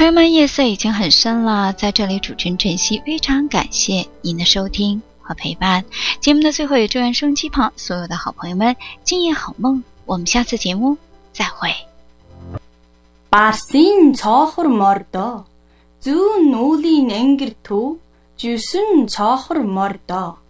朋友们，夜色已经很深了，在这里主持人晨曦非常感谢您的收听和陪伴。节目的最后也祝愿收音机旁所有的好朋友们今夜好梦，我们下次节目再会。 Basin çahır marda, zun uli nengirtu, jusun çahır marda.